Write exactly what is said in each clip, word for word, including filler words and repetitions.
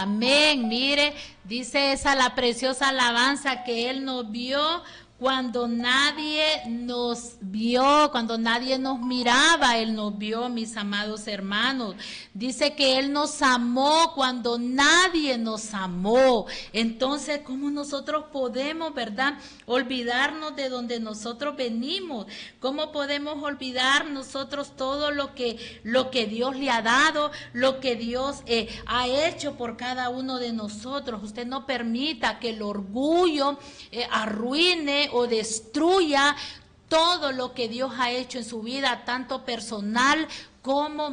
amén. Mire, dice esa la preciosa alabanza que Él nos vio cuando nadie nos vio, cuando nadie nos miraba, Él nos vio, mis amados hermanos. Dice que Él nos amó cuando nadie nos amó. Entonces, ¿cómo nosotros podemos, verdad, olvidarnos de donde nosotros venimos? ¿Cómo podemos olvidar nosotros todo lo que, lo que Dios le ha dado, lo que Dios eh, ha hecho por cada uno de nosotros? Usted no permita que el orgullo eh, arruine o destruya todo lo que Dios ha hecho en su vida, tanto personal como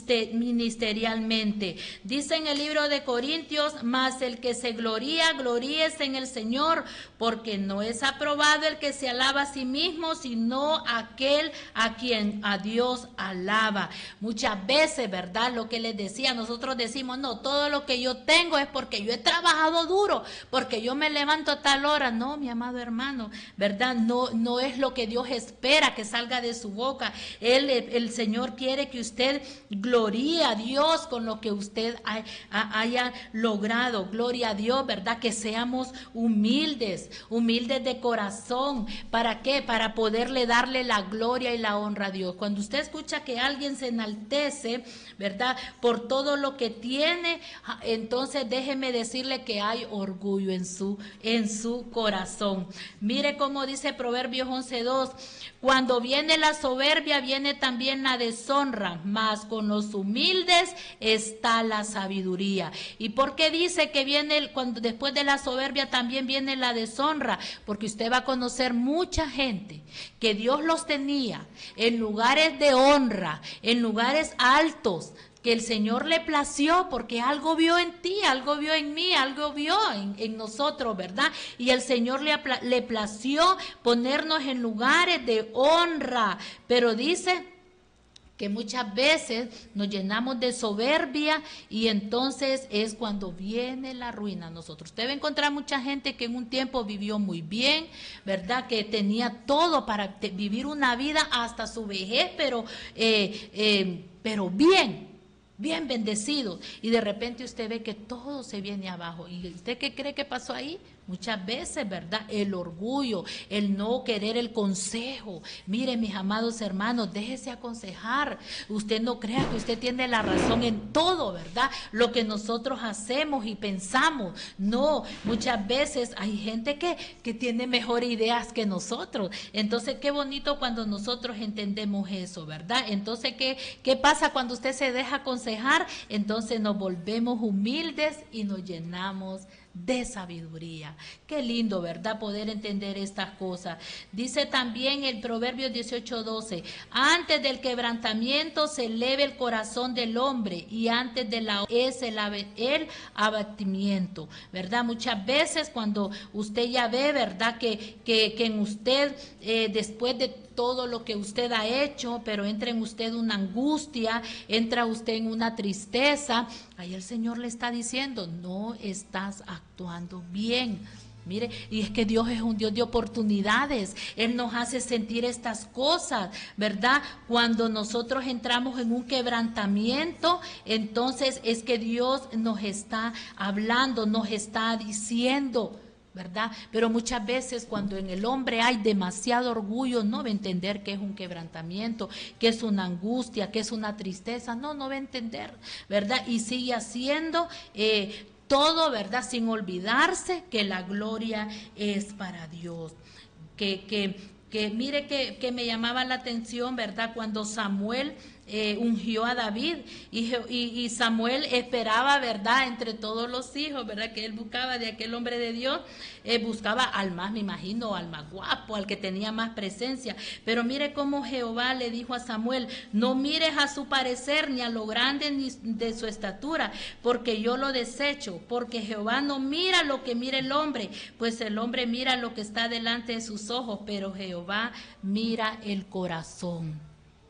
ministerialmente. Dice en el libro de Corintios, mas el que se gloría, gloríese en el Señor, porque no es aprobado el que se alaba a sí mismo, sino aquel a quien a Dios alaba. Muchas veces, ¿verdad? Lo que les decía, nosotros decimos, no, todo lo que yo tengo es porque yo he trabajado duro, porque yo me levanto a tal hora. No, mi amado hermano, ¿verdad? No, no es lo que Dios espera que salga de su boca. Él, el Señor quiere que usted gloríe a Dios con lo que usted haya logrado. Gloria a Dios, ¿verdad? Que seamos humildes, humildes de corazón. ¿Para qué? Para poderle darle la gloria y la honra a Dios. Cuando usted escucha que alguien se enaltece, ¿verdad? Por todo lo que tiene, entonces déjeme decirle que hay orgullo en su, en su corazón. Mire cómo dice Proverbios once dos, cuando viene la soberbia, viene también la deshonra, mas con los humildes está la sabiduría. ¿Y por qué dice que viene, cuando después de la soberbia también viene la deshonra? Porque usted va a conocer mucha gente que Dios los tenía en lugares de honra, en lugares altos, que el Señor le plació porque algo vio en ti, algo vio en mí, algo vio en, en nosotros, ¿verdad? Y el Señor le, le plació ponernos en lugares de honra, pero dice que muchas veces nos llenamos de soberbia y entonces es cuando viene la ruina a nosotros. Usted va a encontrar mucha gente que en un tiempo vivió muy bien, ¿verdad? Que tenía todo para vivir una vida hasta su vejez, pero, eh, eh, pero bien. Bien bendecido, y de repente usted ve que todo se viene abajo. ¿Y usted qué cree que pasó ahí? Muchas veces, ¿verdad? El orgullo, el no querer el consejo. Mire, mis amados hermanos, déjese aconsejar. Usted no crea que usted tiene la razón en todo, ¿verdad? Lo que nosotros hacemos y pensamos. No, muchas veces hay gente que, que tiene mejores ideas que nosotros. Entonces, qué bonito cuando nosotros entendemos eso, ¿verdad? Entonces, ¿qué, qué pasa cuando usted se deja aconsejar? Entonces nos volvemos humildes y nos llenamos de sabiduría. Qué lindo, ¿verdad? Poder entender estas cosas. Dice también el Proverbios dieciocho doce, antes del quebrantamiento se eleve el corazón del hombre y antes de la es el, el abatimiento, ¿verdad? Muchas veces cuando usted ya ve, ¿verdad? Que, que, que en usted, eh, después de todo lo que usted ha hecho, pero entra en usted una angustia, entra usted en una tristeza, ahí el Señor le está diciendo, no estás actuando bien. Mire, y es que Dios es un Dios de oportunidades. Él nos hace sentir estas cosas, ¿verdad? Cuando nosotros entramos en un quebrantamiento, entonces es que Dios nos está hablando, nos está diciendo, ¿verdad? Pero muchas veces cuando en el hombre hay demasiado orgullo, no va a entender qué es un quebrantamiento, qué es una angustia, qué es una tristeza, no, no va a entender, ¿verdad? Y sigue haciendo eh, todo, ¿verdad? Sin olvidarse que la gloria es para Dios. Que, que, que mire que, que me llamaba la atención, ¿verdad? Cuando Samuel Eh, ungió a David y, y, y Samuel esperaba, ¿verdad? Entre todos los hijos, ¿verdad? Que él buscaba de aquel hombre de Dios, eh, buscaba al más, me imagino, al más guapo, al que tenía más presencia. Pero mire cómo Jehová le dijo a Samuel, no mires a su parecer ni a lo grande ni de su estatura, porque yo lo desecho, porque Jehová no mira lo que mira el hombre, pues el hombre mira lo que está delante de sus ojos, pero Jehová mira el corazón.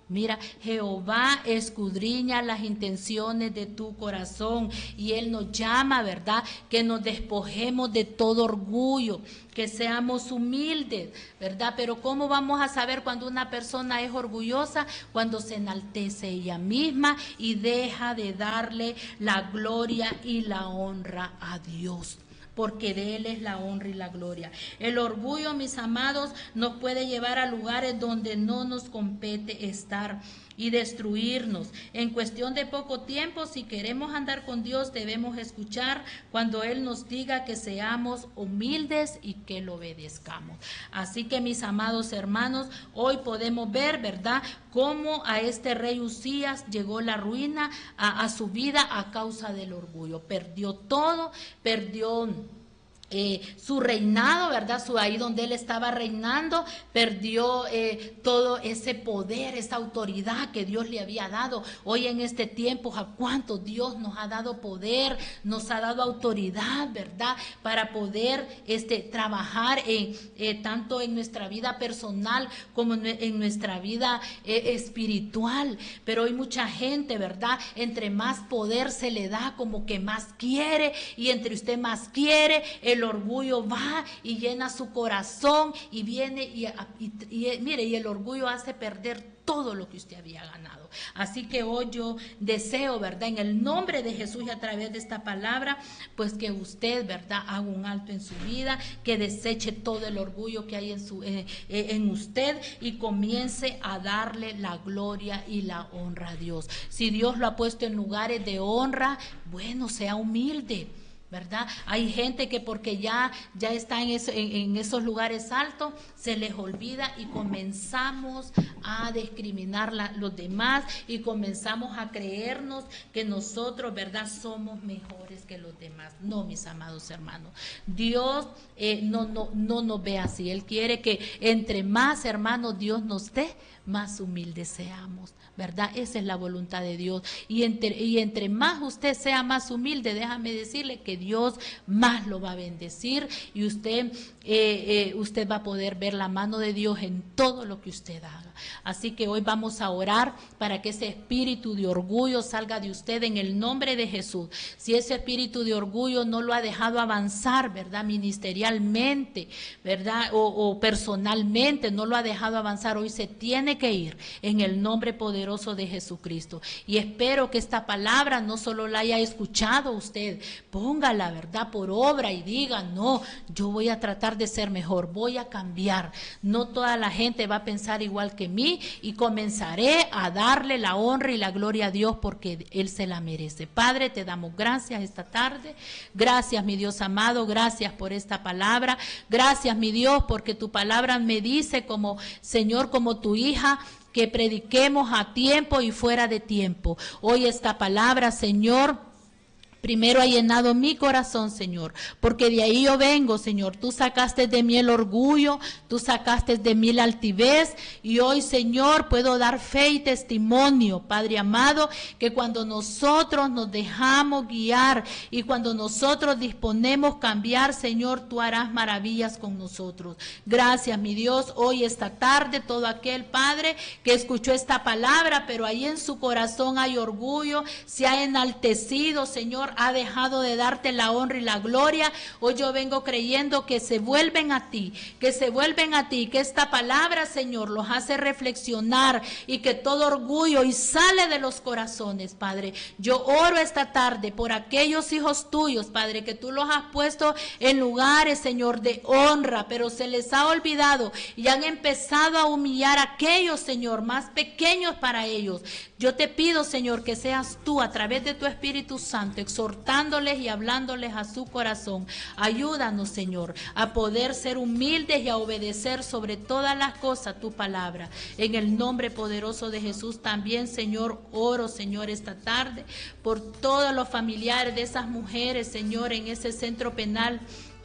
Mira, Jehová escudriña las intenciones de tu corazón y Él nos llama, ¿verdad? Que nos despojemos de todo orgullo, que seamos humildes, ¿verdad? Pero ¿cómo vamos a saber cuando una persona es orgullosa? Cuando se enaltece ella misma y deja de darle la gloria y la honra a Dios, porque de Él es la honra y la gloria. El orgullo, mis amados, nos puede llevar a lugares donde no nos compete estar y destruirnos. En cuestión de poco tiempo, si queremos andar con Dios, debemos escuchar cuando Él nos diga que seamos humildes y que lo obedezcamos. Así que, mis amados hermanos, hoy podemos ver, ¿verdad?, cómo a este rey Usías llegó la ruina a, a su vida a causa del orgullo. Perdió todo, perdió Eh, su reinado, ¿verdad? Su, ahí donde él estaba reinando, perdió eh, todo ese poder, esa autoridad que Dios le había dado. Hoy en este tiempo, ¿a cuánto Dios nos ha dado poder, nos ha dado autoridad, ¿verdad? Para poder este, trabajar en, eh, tanto en nuestra vida personal como en, en nuestra vida eh, espiritual. Pero hay mucha gente, ¿verdad? Entre más poder se le da, como que más quiere, y entre usted más quiere, el orgullo va y llena su corazón y viene y, y, y mire, y el orgullo hace perder todo lo que usted había ganado. Así que hoy yo deseo, ¿verdad?, en el nombre de Jesús y a través de esta palabra, pues que usted, ¿verdad?, haga un alto en su vida, que deseche todo el orgullo que hay en, su, eh, eh, en usted y comience a darle la gloria y la honra a Dios. Si Dios lo ha puesto en lugares de honra, bueno, sea humilde, ¿verdad? Hay gente que porque ya, ya está en, eso, en, en esos lugares altos, se les olvida y comenzamos a discriminar a los demás y comenzamos a creernos que nosotros, ¿verdad?, somos mejores que los demás. No, mis amados hermanos, Dios eh, no, no, no nos ve así. Él quiere que entre más hermanos Dios nos dé, más humildes seamos, ¿verdad? Esa es la voluntad de Dios. Y entre, y entre más usted sea más humilde, déjame decirle que Dios más lo va a bendecir y usted, eh, eh, usted va a poder ver la mano de Dios en todo lo que usted haga. Así que hoy vamos a orar para que ese espíritu de orgullo salga de usted en el nombre de Jesús. Si ese espíritu de orgullo no lo ha dejado avanzar, ¿verdad?, ministerialmente, ¿verdad?, o, o personalmente, no lo ha dejado avanzar, hoy se tiene que ir en el nombre poderoso de Jesucristo. Y espero que esta palabra no solo la haya escuchado usted, póngala, ¿verdad?, por obra y diga, no, yo voy a tratar de ser mejor, voy a cambiar. No toda la gente va a pensar igual que mí y comenzaré a darle la honra y la gloria a Dios porque Él se la merece. Padre, te damos gracias esta tarde. Gracias, mi Dios amado, gracias por esta palabra. Gracias, mi Dios, porque tu palabra me dice como, Señor, como tu hija, que prediquemos a tiempo y fuera de tiempo. Hoy esta palabra, Señor, primero ha llenado mi corazón, Señor, porque de ahí yo vengo, Señor. Tú sacaste de mí el orgullo, tú sacaste de mí la altivez y hoy, Señor, puedo dar fe y testimonio, Padre amado, que cuando nosotros nos dejamos guiar y cuando nosotros disponemos cambiar, Señor, tú harás maravillas con nosotros. Gracias, mi Dios, hoy esta tarde todo aquel Padre que escuchó esta palabra, pero ahí en su corazón hay orgullo, se ha enaltecido, Señor, ha dejado de darte la honra y la gloria. Hoy yo vengo creyendo que se vuelven a ti, que se vuelven a ti, que esta palabra, Señor, los hace reflexionar y que todo orgullo y sale de los corazones, Padre. Yo oro esta tarde por aquellos hijos tuyos, Padre, que tú los has puesto en lugares, Señor, de honra, pero se les ha olvidado y han empezado a humillar a aquellos, Señor, más pequeños para ellos. Yo te pido, Señor, que seas tú a través de tu Espíritu Santo exhortándoles y hablándoles a su corazón. Ayúdanos, Señor, a poder ser humildes y a obedecer sobre todas las cosas tu palabra. En el nombre poderoso de Jesús también, Señor, oro, Señor, esta tarde por todos los familiares de esas mujeres, Señor, en ese centro penal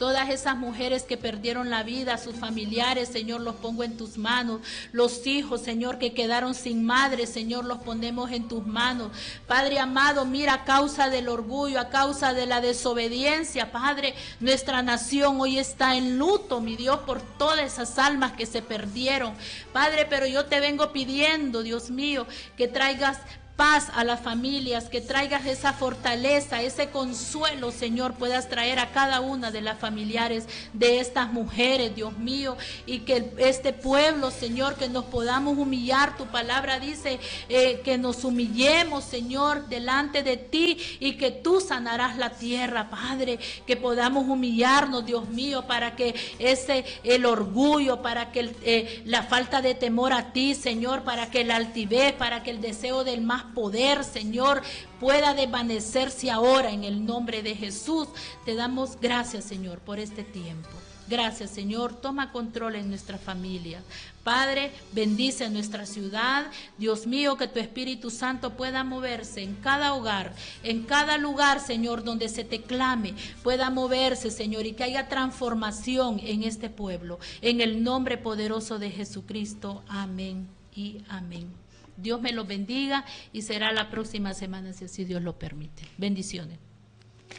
Todas esas mujeres que perdieron la vida, sus familiares, Señor, los pongo en tus manos. Los hijos, Señor, que quedaron sin madre, Señor, los ponemos en tus manos. Padre amado, mira, a causa del orgullo, a causa de la desobediencia, Padre, nuestra nación hoy está en luto, mi Dios, por todas esas almas que se perdieron. Padre, pero yo te vengo pidiendo, Dios mío, que traigas paz a las familias, que traigas esa fortaleza, ese consuelo, Señor, puedas traer a cada una de las familiares de estas mujeres, Dios mío, y que este pueblo, Señor, que nos podamos humillar. Tu palabra dice eh, que nos humillemos, Señor, delante de ti y que tú sanarás la tierra, Padre, que podamos humillarnos, Dios mío, para que ese, el orgullo, para que el, eh, la falta de temor a ti, Señor, para que la altivez, para que el deseo del más poder, Señor, pueda desvanecerse ahora en el nombre de Jesús. Te damos gracias, Señor, por este tiempo. Gracias, Señor. Toma control en nuestra familia. Padre, bendice a nuestra ciudad. Dios mío, que tu Espíritu Santo pueda moverse en cada hogar, en cada lugar, Señor, donde se te clame, pueda moverse, Señor, y que haya transformación en este pueblo. En el nombre poderoso de Jesucristo. Amén y amén. Dios me los bendiga y será la próxima semana si así Dios lo permite. Bendiciones.